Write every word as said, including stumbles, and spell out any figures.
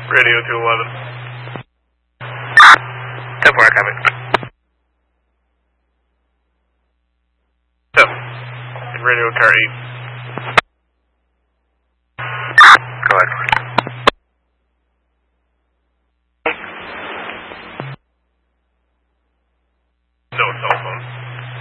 Radio two eleven. ten four, copy. Yep. Radio car eight. Go ahead.